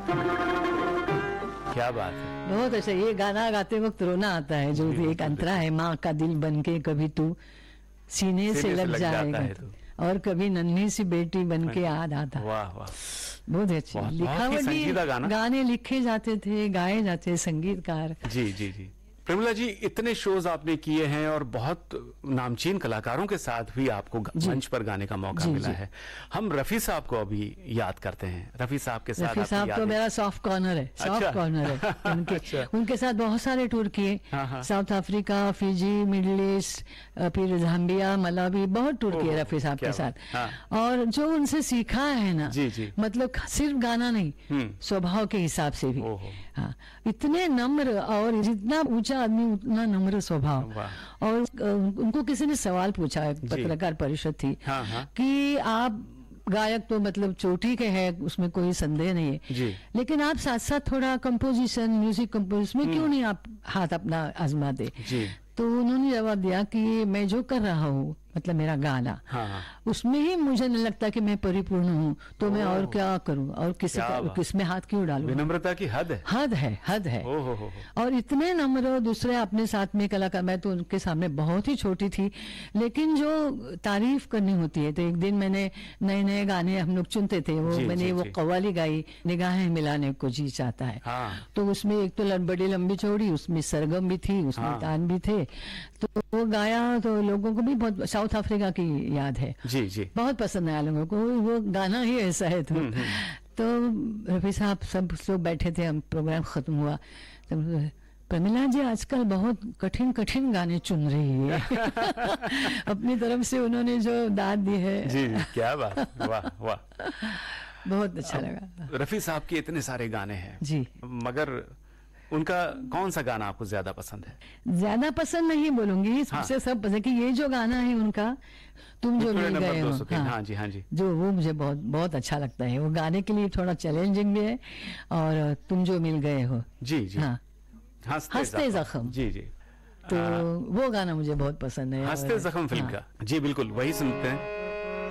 क्या बात है। बहुत अच्छा। ये गाना गाते वक्त रोना आता है, जो एक अंतरा है, माँ का दिल बनके कभी तू सीने से लग जाएगा और कभी नन्ही सी बेटी बनके याद आता। वाह वाह, बहुत अच्छे लिखावटी गाने लिखे जाते थे, गाए जाते, संगीतकार। जी जी जी। प्रेमिला जी, इतने शोज आपने किए हैं और बहुत नामचीन कलाकारों के साथ भी आपको मंच पर गाने का मौका मिला है। हम रफी साहब को अभी याद करते हैं। रफी साहब के साथ, रफी साहब तो मेरा सॉफ्ट कॉर्नर है, सॉफ्ट कॉर्नर है उनके। अच्छा। उनके साथ बहुत सारे टूर किए, south Africa, Fiji, middle east, फिर जाम्बिया, मलावी, बहुत टूर किए रफी साहब के साथ। और जो उनसे सीखा है ना, मतलब सिर्फ गाना नहीं, स्वभाव के हिसाब से भी। हाँ, इतने नम्र, और जितना ऊंचा आदमी उतना नम्र स्वभाव। और उनको किसी ने सवाल पूछा, पत्रकार परिषद थी, कि आप गायक तो मतलब चोटी के हैं, उसमें कोई संदेह नहीं है, लेकिन आप साथ साथ थोड़ा कंपोजिशन, म्यूजिक कंपोजिशन में क्यों नहीं आप हाथ अपना आजमा दे। तो उन्होंने जवाब दिया कि मैं जो कर रहा हूँ, मतलब मेरा गाना, उसमें ही मुझे नहीं लगता कि मैं परिपूर्ण हूँ, तो मैं और क्या करूँ, और किसमें हाथ क्यों डालूं। विनम्रता की हद है, हद है। और इतने नम्र, दूसरे अपने साथ में कलाकार, मैं तो उनके सामने बहुत ही छोटी थी, लेकिन जो तारीफ करनी होती है, तो एक दिन मैंने नए नए गाने हम लोग चुनते थे, मैंने वो कव्वाली गाई, निगाहें मिलाने को जी चाहता है। तो उसमें एक तो बड़ी लंबी चौड़ी, उसमें सरगम भी थी, उसमें तान भी थे, तो वो गाया, तो लोगों को भी बहुत, साउथ अफ्रीका की याद है, बहुत पसंद आया लोगों को, वो गाना ही ऐसा है। तो रफी साहब सब लोग बैठे थे, हम प्रोग्राम खत्म हुआ, तो प्रमिला जी आजकल बहुत कठिन कठिन गाने चुन रही है अपनी तरफ से उन्होंने जो दाद दी है। जी, क्या बात, वाह वाह, बहुत अच्छा लगा। रफी साहब के इतने सारे गाने हैं जी, मगर उनका कौन सा गाना आपको ज्यादा पसंद है? ज्यादा पसंद नहीं बोलूंगी, सबसे सब पसंद, कि ये जो गाना है उनका, तुम जो मिल गए हो, हाँ जी, हाँ जी, जो वो मुझे बहुत बहुत अच्छा लगता है। वो गाने के लिए थोड़ा चैलेंजिंग भी है, और तुम जो मिल गए हो, जी जी, हाँ, हंसते जख्म, जी जी, तो वो गाना मुझे बहुत पसंद है, हंसते जख्म फिल्म का। जी बिल्कुल, वही सुनते हैं।